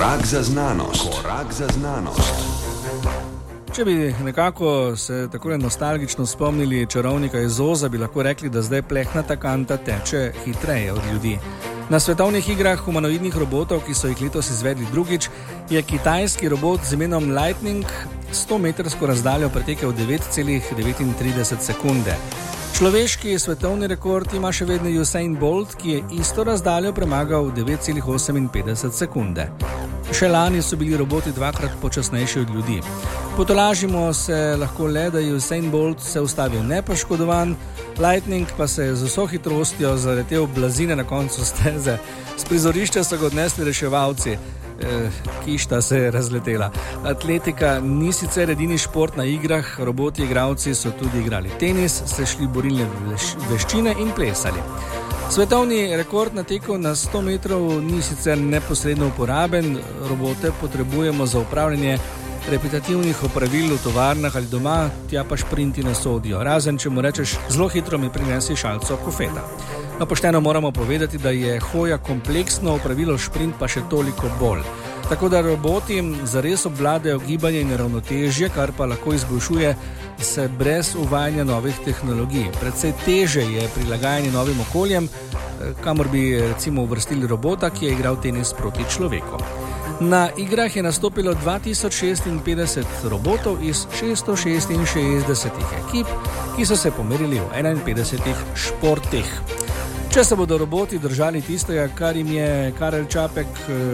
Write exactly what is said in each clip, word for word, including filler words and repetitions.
Korak za znanost. Korak za znanost. Če bi nekako se tako nostalgično spomnili čarovnika iz Oza, bi lahko rekli, da zdaj plehnata kanta teče hitreje od ljudi. Na svetovnih igrah humanoidnih robotov, ki so jih letos izvedli drugič, je kitajski robot z imenom Lightning sto metrsko razdaljo pretekel devet celih devetintrideset sekunde. Človeški svetovni rekord ima še vedno Usain Bolt, ki je isto razdaljo premagal devet celih oseminpetdeset sekunde. Še lani so bili roboti dvakrat počasnejši od ljudi. Potolažimo se lahko le, da je Usain Bolt se ustavil nepoškodovan, Lightning pa se je z vso hitrostjo zaletel blazine na koncu steze. S prizorišča so ga odnesli reševalci. Kišta se je razletela. Atletika ni sicer edini šport na igrah, roboti igralci so tudi igrali tenis, se šli borilne veščine in plesali. Svetovni rekord na teku na sto metrov ni sicer neposredno uporaben, robote potrebujemo za upravljanje repetitivnih opravil v tovarnah ali doma, tja pa šprinti ne sodijo, razen če mu rečeš, zelo hitro mi prinesi šalco kofeta. No, pošteno moramo povedati, da je hoja kompleksno, opravilo šprint pa še toliko bolj. Tako da roboti zares obvladajo gibanje in ravnotežje, kar pa lahko izboljšuje se brez uvajanja novih tehnologij. Predvsej teže je prilagajanje novim okoljem, kamor bi recimo uvrstili robota, ki je igral tenis proti človeku. Na igrah je nastopilo dva tisoč šestinpetdeset robotov iz šeststo šestinšestdesetih ekip, ki so se pomerili v enainpetdesetih športih. Če se bodo roboti držali tistega, kar jim je Karel Čapek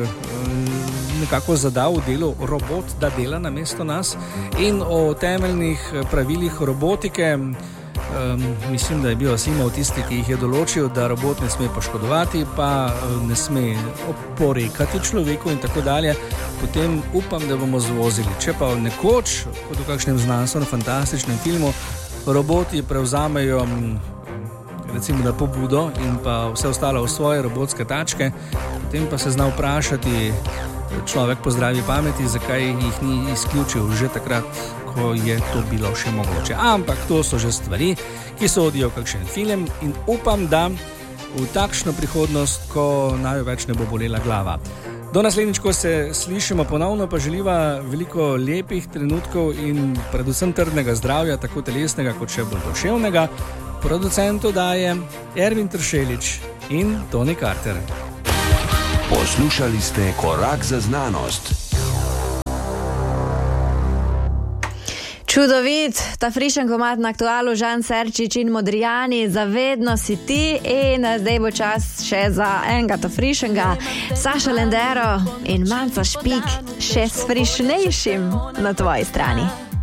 nekako zadal v delu robot, da dela namesto nas, in o temeljnih pravilih robotike, mislim, da je bil Asimov tisti, ki jih je določil, da robot ne sme poškodovati, pa ne sme oporekati človeku in tako dalje, potem upam, da bomo zvozili. Če pa nekoč, kot v kakšnem znanstveno fantastičnem filmu, roboti prevzamejo recimo na pobudo in pa vse ostalo v svoje robotske tačke, potem pa se zna vprašati človek po zdravi pameti, zakaj jih ni izključil že takrat, ko je to bilo še mogoče. Ampak to so že stvari, ki sodijo v kakšen film in upam, da v takšno prihodnost, ko največ ne bo bolela glava. Do naslednjič, ko se slišimo ponovno, pa želiva veliko lepih trenutkov in predvsem trdnega zdravja, tako telesnega kot še bolj duševnega. Producentu daje Ervin Tršelič in Toni Carter. Poslušali ste Korak za znanost. Čudovit, ta frišen komad na aktualu, Žan Serčič in Modrijani, zavedno si ti, in zdaj bo čas še za enega ta frišenga, Saša Lendero in Manca Špik, še s frišnejšim na tvoji strani.